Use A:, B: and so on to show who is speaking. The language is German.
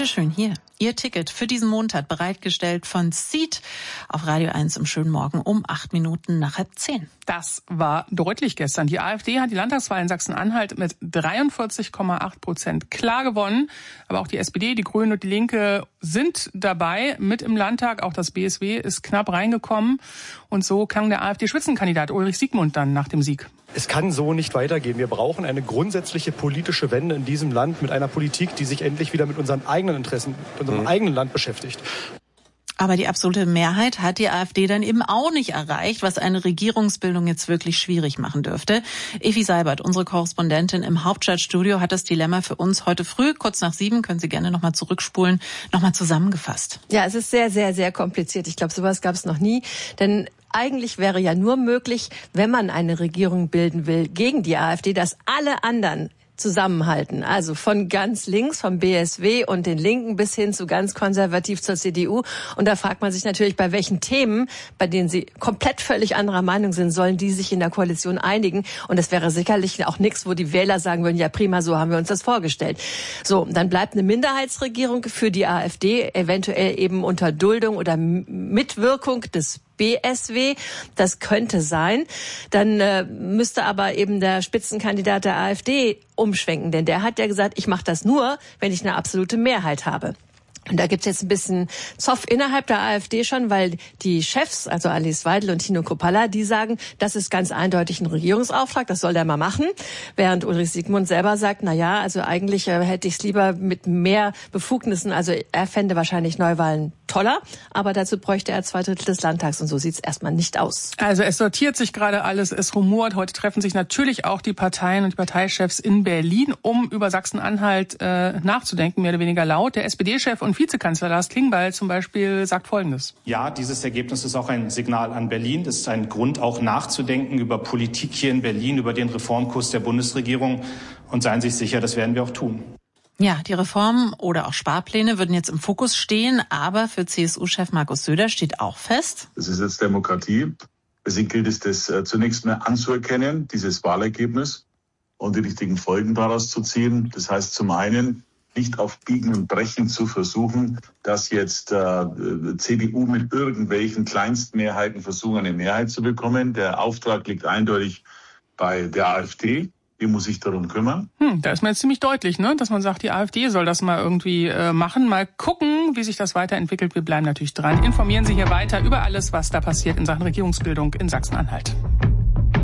A: Bitteschön, hier. Ihr Ticket für diesen Montag bereitgestellt von Seat auf Radio 1 im schönen Morgen um 8 Minuten nach 9:30.
B: Das war deutlich gestern. Die AfD hat die Landtagswahl in Sachsen-Anhalt mit 43,8% klar gewonnen. Aber auch die SPD, die Grünen und die Linke sind dabei mit im Landtag. Auch das BSW ist knapp reingekommen. Und so klang der AfD-Spitzenkandidat Ulrich Siegmund dann nach dem Sieg.
C: Es kann so nicht weitergehen. Wir brauchen eine grundsätzliche politische Wende in diesem Land mit einer Politik, die sich endlich wieder mit unseren eigenen Interessen, mit unserem eigenen Land beschäftigt.
A: Aber die absolute Mehrheit hat die AfD dann eben auch nicht erreicht, was eine Regierungsbildung jetzt wirklich schwierig machen dürfte. Evi Seibert, unsere Korrespondentin im Hauptstadtstudio, hat das Dilemma für uns heute früh, kurz nach 7, können Sie gerne nochmal zurückspulen, nochmal zusammengefasst.
D: Ja, es ist sehr, sehr, sehr kompliziert. Ich glaube, sowas gab es noch nie, denn eigentlich wäre ja nur möglich, wenn man eine Regierung bilden will gegen die AfD, dass alle anderen zusammenhalten. Also von ganz links, vom BSW und den Linken bis hin zu ganz konservativ zur CDU. Und da fragt man sich natürlich, bei welchen Themen, bei denen sie komplett völlig anderer Meinung sind, sollen die sich in der Koalition einigen. Und das wäre sicherlich auch nichts, wo die Wähler sagen würden, ja prima, so haben wir uns das vorgestellt. So, dann bleibt eine Minderheitsregierung für die AfD, eventuell eben unter Duldung oder Mitwirkung des BSW, das könnte sein. Dann müsste aber eben der Spitzenkandidat der AfD umschwenken, denn der hat ja gesagt, ich mache das nur, wenn ich eine absolute Mehrheit habe. Und da gibt's jetzt ein bisschen Zoff innerhalb der AfD schon, weil die Chefs, also Alice Weidel und Tino Kruppalla, die sagen, das ist ganz eindeutig ein Regierungsauftrag, das soll der mal machen. Während Ulrich Siegmund selber sagt, na ja, also eigentlich hätte ich es lieber mit mehr Befugnissen, also er fände wahrscheinlich Neuwahlen toller, aber dazu bräuchte er 2/3 des Landtags und so sieht's erstmal nicht aus.
B: Also es sortiert sich gerade alles, es rumort. Heute treffen sich natürlich auch die Parteien und die Parteichefs in Berlin, um über Sachsen-Anhalt nachzudenken, mehr oder weniger laut. Der SPD-Chef und Vizekanzler Lars Klingbeil zum Beispiel sagt Folgendes.
E: Ja, dieses Ergebnis ist auch ein Signal an Berlin. Das ist ein Grund, auch nachzudenken über Politik hier in Berlin, über den Reformkurs der Bundesregierung. Und seien Sie sich sicher, das werden wir auch tun.
A: Ja, die Reformen oder auch Sparpläne würden jetzt im Fokus stehen, aber für CSU-Chef Markus Söder steht auch fest:
F: Das ist jetzt Demokratie. Deswegen gilt es, das zunächst mal anzuerkennen, dieses Wahlergebnis, und die richtigen Folgen daraus zu ziehen. Das heißt zum einen, nicht auf Biegen und Brechen zu versuchen, dass jetzt CDU mit irgendwelchen Kleinstmehrheiten versuchen, eine Mehrheit zu bekommen. Der Auftrag liegt eindeutig bei der AfD. Die muss sich darum kümmern.
B: Da ist man jetzt ziemlich deutlich, ne, dass man sagt, die AfD soll das mal irgendwie machen. Mal gucken, wie sich das weiterentwickelt. Wir bleiben natürlich dran. Informieren Sie hier weiter über alles, was da passiert in Sachen Regierungsbildung in Sachsen-Anhalt.